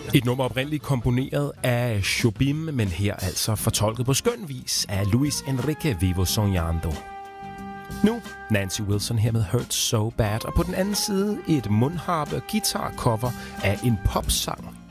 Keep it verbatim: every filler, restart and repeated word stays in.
Et nummer oprindeligt komponeret af Jobim, men her altså fortolket på skøn vis af Luis Enrique Vivo Soñando. Nu Nancy Wilson her med Hurt So Bad, og på den anden side et mundharpe guitar cover af en popsang